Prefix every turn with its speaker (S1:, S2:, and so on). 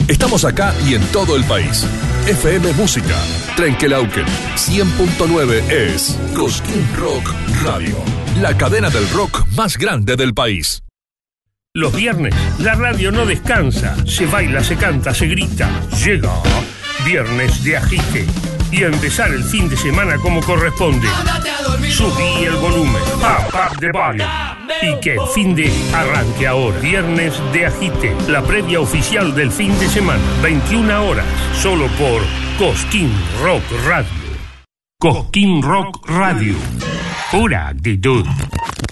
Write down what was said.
S1: Estamos acá y en todo el país. FM Música, Trenkelauken, 100.9 es Cosquín Rock Radio, la cadena del rock más grande del país.
S2: Los viernes, la radio no descansa. Se baila, se canta, se grita. Llega Viernes de Agite. Y a empezar el fin de semana como corresponde. Subí el volumen, up the volume. Y que el fin de arranque ahora. Viernes de Agite, la previa oficial del fin de semana. 21 horas, solo por Cosquín Rock Radio. Cosquín Rock Radio. Pura actitud.